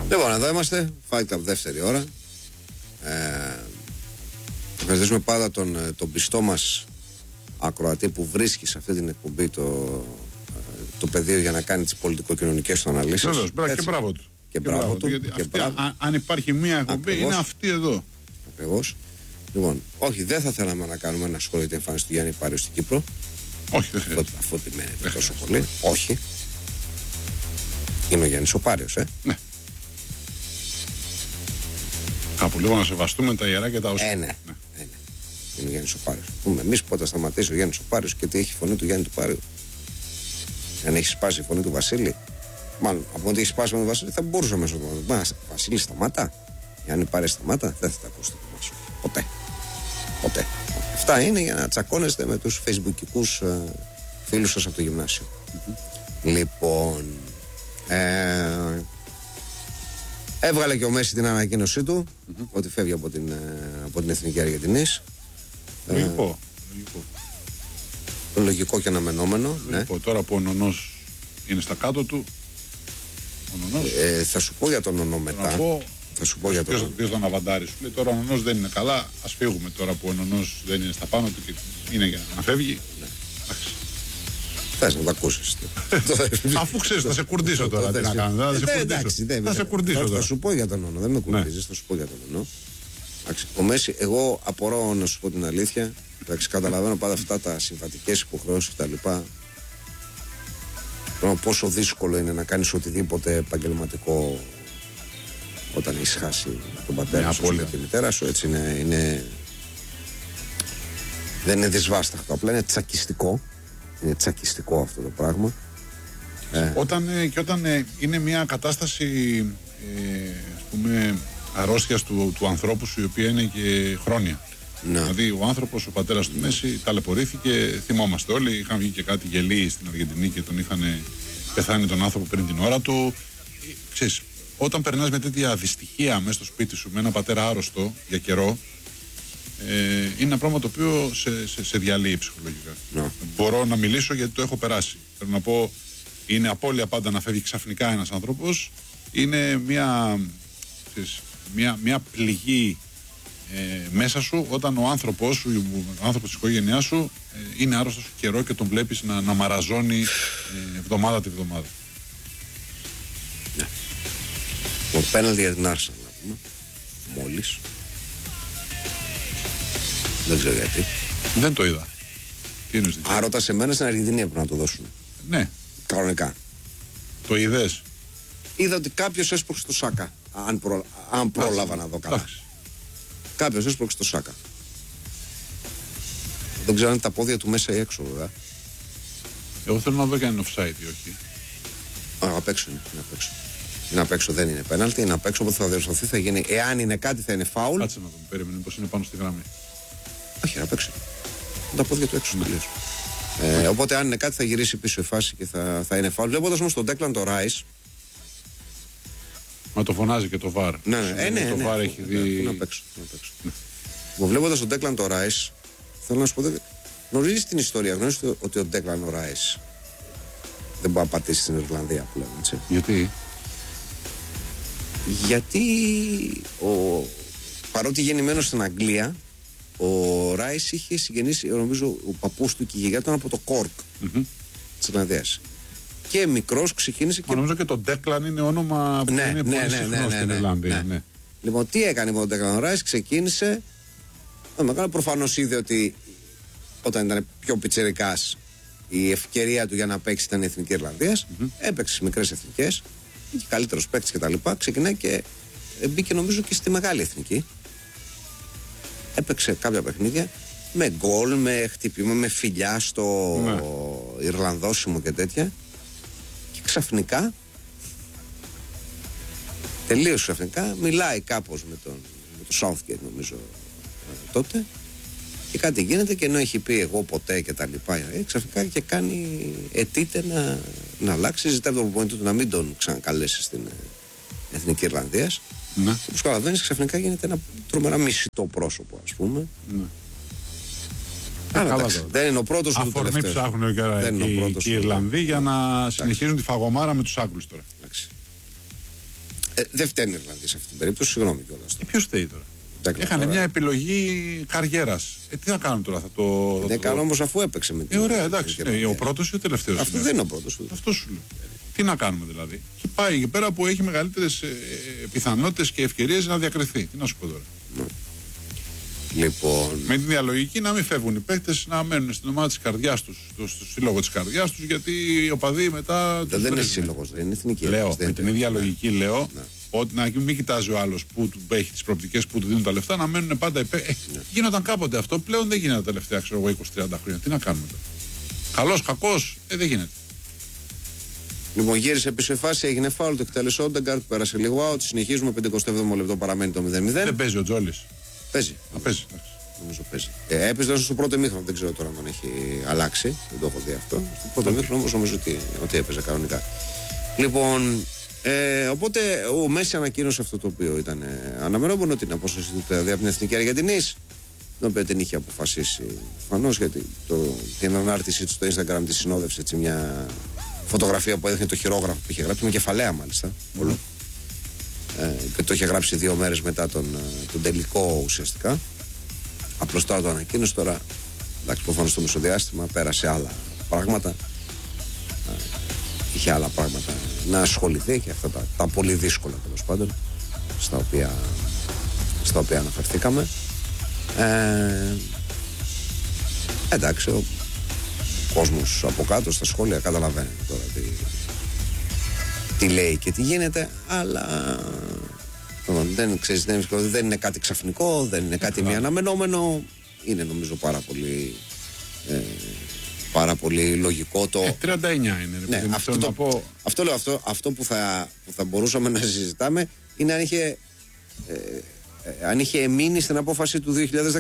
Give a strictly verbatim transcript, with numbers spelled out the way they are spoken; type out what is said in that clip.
Λοιπόν, εδώ είμαστε. Fight Club δεύτερη ώρα. Ε, ευχαριστήσουμε πάντα τον, τον πιστό μας ακροατή που βρίσκει σε αυτή την εκπομπή το, το πεδίο για να κάνει τις πολιτικο-κοινωνικές του αναλύσεις. Βεβαίως, και μπράβο του. Και, και μπράβο, μπράβο του. Γιατί και αυτή, μπράβο. Α, αν υπάρχει μία εκπομπή, είναι αυτή εδώ. Ακριβώς. Λοιπόν, όχι, δεν θα θέλαμε να κάνουμε ένα σχόλιο για την εμφάνιση του Γιάννη Πάριου στην Κύπρο. Όχι, δεν χρειάζεται. Αφού τη μένετε τόσο πολύ. Όχι. Είναι ο Γιάννης ο Πάριος, ε. Ναι. Κάπου λίγο να σεβαστούμε τα ιερά και τα όσα. Ε, ναι. ναι. Ε, ναι. Είναι ο Γιάννης ο Πάριος. Πούμε εμείς πότε θα σταματήσει ο Γιάννης ο Πάριος και τι έχει η φωνή του Γιάννη του Πάριου. Αν έχει σπάσει η φωνή του Βασίλη, μάλλον από ότι έχει σπάσει με τον Βασίλη, θα μπορούσαμε να το πούμε. Βασίλη, σταμάτα. Γιάννη Πάρη, σταμάτα. Δεν θα τα ακούσετε μας. Ποτέ. Ποτέ. Αυτά είναι για να τσακώνεστε με τους φεϊσμπουκικούς ε, φίλους σας από το γυμνάσιο. Mm-hmm. Λοιπόν. Ε, έβγαλε και ο Μέση την ανακοίνωσή του mm-hmm. ότι φεύγει από την, από την Εθνική Αργεντινής. Λογικό. Ε, λογικό και αναμενόμενο. Λογικό. Ναι. Τώρα που ο Νονός είναι στα κάτω του. Ο Νονός. Ε, θα σου πω για τον Νονό μετά. Πω, θα σου πω για τον Ποιος τον αβαντάρει σου λέει τώρα ο Νονός δεν είναι καλά. Ας φύγουμε τώρα που ο Νονός δεν είναι στα πάνω του και είναι για να φεύγει. Ναι. Θες να το ακούσεις. Αφού ξέρεις θα σε κουρδίσω τώρα. Τι να κάνω. Θα σε κουρδίσω τώρα. Θα σου πω για τον Νονό. Δεν με κουρδίζεις. Θα σου πω για τον Νονό. Ο Μέση, εγώ απορώ να σου πω την αλήθεια. Καταλαβαίνω πάντα αυτά τα συμβατικές υποχρεώσεις και τα λοιπά. Πόσο δύσκολο είναι να κάνεις οτιδήποτε επαγγελματικό όταν έχεις χάσει τον πατέρα σου και τη μητέρα σου. Έτσι είναι, είναι... Δεν είναι δυσβάσταχτο, απλά είναι τσακιστικό. Είναι τσακιστικό αυτό το πράγμα. Ε. Όταν, και όταν ε, είναι μια κατάσταση ε, ας πούμε αρρώστιας του, του ανθρώπου σου η οποία είναι και χρόνια. Ναι. Δηλαδή ο άνθρωπος, ο πατέρας του Μέση ταλαιπωρήθηκε, θυμόμαστε όλοι, είχαν βγει και κάτι γελοί στην Αργεντινή και τον είχαν πεθάνει τον άνθρωπο πριν την ώρα του. Ξέρεις, όταν περνάς με τέτοια δυστυχία μέσα στο σπίτι σου με ένα πατέρα άρρωστο για καιρό, ε, είναι ένα πράγμα το οποίο σε, σε, σε διαλύει ψυχολογικά. Ναι. Μπορώ να μιλήσω γιατί το έχω περάσει. Θέλω να πω, είναι απώλεια πάντα να φεύγει ξαφνικά ένας άνθρωπος. Είναι μια, ξέρεις, μια, μια πληγή ε, μέσα σου όταν ο άνθρωπός σου, ο άνθρωπος της οικογένειάς σου ε, είναι άρρωστος καιρό και τον βλέπεις να, να μαραζώνει ε, εβδομάδα τη βδομάδα. Ναι. Ο πέναλτι για την Άρσεν να πούμε. Μόλις. Δεν ξέρω γιατί. Δεν το είδα. Τι είναι στην Α, ρώτα σε μένα στην Αργεντινή έπρεπε να το δώσουν. Ναι. Κανονικά. Το είδες? Είδα ότι κάποιος έσπρωξε το Σάκα. Αν, προ... αν πρόλαβα να δω καλά. Κάποιος έσπρωξε το Σάκα. Δεν ξέρω αν είναι τα πόδια του μέσα ή έξω βέβαια. Εγώ θέλω να δω και αν είναι offside ή όχι. Α, απ' έξω είναι. Είναι απ' έξω. Είναι απ' έξω, δεν είναι πέναλτι. Είναι απ' έξω, οπότε θα διορθωθεί. Θα γίνει. Εάν είναι κάτι θα είναι φάουλ. Κάτσε να τον περίμενε πως είναι πάνω στη γραμμή. Όχι, είναι απ' έξω. Τα πόδια του έξω. Ναι. Ε, οπότε αν είναι κάτι θα γυρίσει πίσω η φάση και θα, θα είναι φάουλ. Βλέποντας όμως τον Ντέκλαν το Ράις. Μα το φωνάζει και το βαρ. Ναι, ναι, ε, ναι, το ναι, βαρ ναι, έχει ναι, δει. Είναι απ' έξω. Ναι. Βλέποντας τον Ντέκλαν το Ράις, θέλω να σου πω. Γνωρίζεις την ιστορία, γνωρίζεις ότι ο Ντέκλαν ο Ράις δεν μπορεί να πατήσει στην Ιρλανδία πλέον, έτσι. Γιατί? Γιατί ο, παρότι γεννημένος στην Αγγλία, ο Ράις είχε συγγενήσει, νομίζω, ο παππούς του και η γιαγιά ήταν από το Κόρκ mm-hmm. της Ιρλανδίας. Και μικρός ξεκίνησε. Μα και... νομίζω και το Ντέκλαν είναι όνομα που ναι, είναι ναι, πολύ ναι, συχνό ναι, ναι, στην ναι, Ιρλανδία. ναι. Ναι. Λοιπόν, τι έκανε με τον Ντέκλαν ο Ράις, ξεκίνησε. Προφανώς είδε ότι όταν ήταν πιο πιτσιρικάς η ευκαιρία του για να παίξει ήταν η Εθνική Ιρλανδίας. Mm-hmm. Έπαιξε στις μικρές εθνικές, είχε καλύτερος παίκτης κτλ. Ξεκινάει και μπήκε νομίζω και στη μεγάλη εθνική. Έπαιξε κάποια παιχνίδια με γκολ, με χτυπήμα, με φιλιά στο ναι. Ιρλανδόσιμο και τέτοια. Και ξαφνικά, τελείως ξαφνικά, μιλάει κάπως με τον, με τον Southgate νομίζω τότε. Και κάτι γίνεται και ενώ έχει πει εγώ ποτέ και τα λοιπά, ε, ξαφνικά και κάνει, αιτείται να, να αλλάξει. Ζητάει από τον προπονητή του να μην τον ξανακαλέσει στην ε, Εθνική Ιρλανδίας. Ναι. Όπως καταλαβαίνεις, ξαφνικά γίνεται ένα τρομερά μισητό πρόσωπο, ας πούμε. Ναι. Άρα, εντάξει, δεν είναι ο πρώτος του τελευταίος. Αφορμή ψάχνουν και οι Ιρλανδοί για να εντάξει. συνεχίζουν τη φαγωμάρα με τους Άγγλους τώρα. Εντάξει. Ε, δεν φταίνει η Ιρλανδία σε αυτή την περίπτωση, συγγνώμη κιόλας. Και ποιο φταίει τώρα? Έχανε μια επιλογή καριέρας. Ε, τι να κάνουμε τώρα, θα το. Δεν το... κάνω όμως αφού έπαιξε με την. Ε, ωραία, εντάξει. Ε, ο πρώτος ή ο τελευταίος? Αυτό δεν είναι ο πρώτος. Αυτό σου λέω. Τι να κάνουμε δηλαδή? Και πάει εκεί πέρα που έχει μεγαλύτερες ε, πιθανότητες και ευκαιρίες να διακριθεί. Τι να σου πω τώρα. Ναι. Λοιπόν... Με την διαλογική να μην φεύγουν οι παίκτες, να μένουν στην ομάδα της καρδιάς τους, στο, στο σύλλογο της καρδιάς τους, γιατί οι οπαδοί μετά. Δεν, δεν είναι σύλλογος, δεν είναι εθνική. Λέω, δεν με την ίδια λογική λέω. Ναι. Ότι να μην κοιτάζει ο άλλος που του έχει τις προοπτικές, που του δίνουν τα λεφτά, να μένουν πάντα υπέ... ε, ναι. Γίνονταν κάποτε αυτό, πλέον δεν γίνεται τα τελευταία ξέρω εγώ είκοσι τριάντα χρόνια. Τι να κάνουμε τώρα? Καλός, κακός, ε, δεν γίνεται. Λοιπόν, γύρισε πίσω η φάση, έγινε φάουλ, το εκτέλεσε ο Όντεγκαρτ, πέρασε λίγο out. Συνεχίζουμε, πενηκοστό έβδομο λεπτό παραμένει το μηδέν μηδέν. Δεν παίζει ο Τζόλης. Παίζει. Α, παίζει. Νομίζω παίζει. Ε, έπαιζε στο πρώτο μήχρονο, δεν ξέρω τώρα αν τον έχει αλλάξει. Δεν το έχω δει αυτό. Στο πρώτο μήχρονο όμως νομίζω ότι, ότι έπαιζε κανονικά. Λοιπόν, ε, οπότε ο Μέση ανακοίνωσε αυτό το οποίο ήταν ε, αναμενόμενο, την απόσταση του δηλαδή από την Εθνική Αργεντινής, την οποία την είχε αποφασίσει προφανώς, γιατί το, την ανάρτησή του στο Instagram τη συνόδευσε έτσι, μια φωτογραφία που έδειχνε το χειρόγραφο που είχε γράψει, με κεφαλαία μάλιστα. Mm. Όλο. Ε, και το είχε γράψει δύο μέρες μετά τον, τον τελικό ουσιαστικά. Απλώς τώρα το ανακοίνωσε, τώρα εντάξει, προφανώς στο μεσοδιάστημα πέρασε άλλα πράγματα. Ε, είχε άλλα πράγματα να ασχοληθεί και αυτά τα, τα πολύ δύσκολα τέλος πάντων, στα οποία, στα οποία αναφερθήκαμε. Ε, εντάξει, ο κόσμος από κάτω στα σχόλια καταλαβαίνει τώρα τι, τι λέει και τι γίνεται, αλλά δεν, ξέρεις, δεν, δεν είναι κάτι ξαφνικό, δεν είναι κάτι μη αναμενόμενο. Είναι νομίζω πάρα πολύ ε, πάρα πολύ λογικό το... Ε, τριάντα εννιά είναι. Ναι, αυτό, το, πω... αυτό, λέω, αυτό, αυτό που, θα, που θα μπορούσαμε να συζητάμε είναι αν είχε, ε, ε, αν είχε μείνει στην απόφαση του δύο χιλιάδες δεκαεπτά.